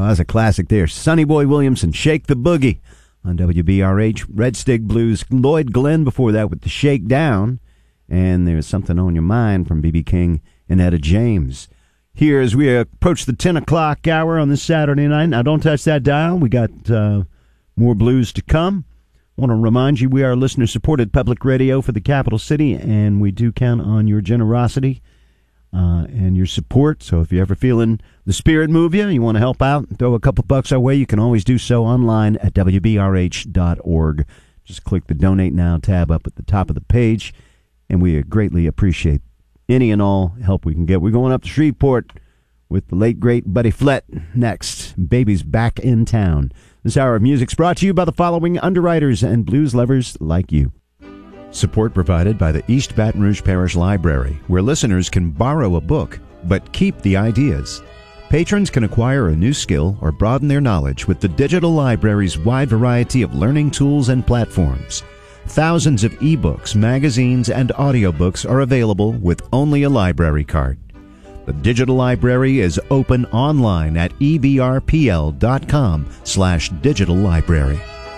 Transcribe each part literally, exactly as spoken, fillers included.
Oh, that's a classic there. Sonny Boy Williamson, Shake the Boogie on W B R H. Red Stick Blues. Lloyd Glenn before that with the Shakedown. And There's Something on Your Mind from B B King and Etta James. Here as we approach the ten o'clock hour on this Saturday night. Now, don't touch that dial. We got uh, more blues to come. I want to remind you we are listener-supported public radio for the capital city, and we do count on your generosity uh, and your support. So if you're ever feeling the spirit move you, you want to help out, throw a couple bucks our way, you can always do so online at W B R H dot org. Just click the Donate Now tab up at the top of the page, and we greatly appreciate any and all help we can get. We're going up to Shreveport with the late, great Buddy Flett next. Baby's back in town. This hour of music's brought to you by the following underwriters and blues lovers like you. Support provided by the East Baton Rouge Parish Library, where listeners can borrow a book, but keep the ideas. Patrons can acquire a new skill or broaden their knowledge with the digital library's wide variety of learning tools and platforms. Thousands of ebooks, magazines, and audiobooks are available with only a library card. The digital library is open online at e b r p l dot com slash digital library.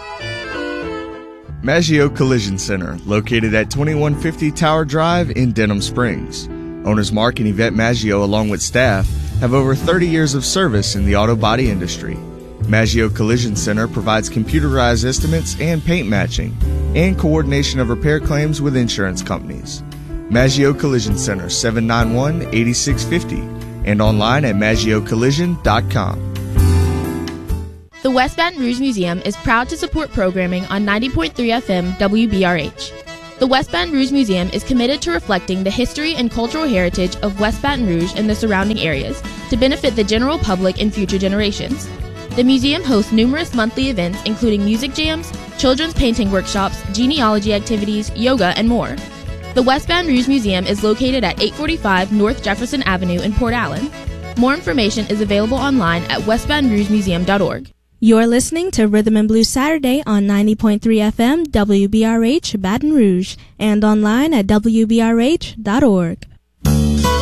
Maggio Collision Center, located at twenty-one fifty Tower Drive in Denham Springs. Owners Mark and Yvette Maggio, along with staff, have over thirty years of service in the auto body industry. Maggio Collision Center provides computerized estimates and paint matching, and coordination of repair claims with insurance companies. Maggio Collision Center, seven nine one, eight six five zero, and online at maggio collision dot com. The West Baton Rouge Museum is proud to support programming on ninety point three F M W B R H. The West Baton Rouge Museum is committed to reflecting the history and cultural heritage of West Baton Rouge and the surrounding areas to benefit the general public and future generations. The museum hosts numerous monthly events including music jams, children's painting workshops, genealogy activities, yoga, and more. The West Baton Rouge Museum is located at eight forty-five North Jefferson Avenue in Port Allen. More information is available online at west baton rouge museum dot org. You're listening to Rhythm and Blues Saturday on ninety point three F M W B R H Baton Rouge and online at w b r h dot org.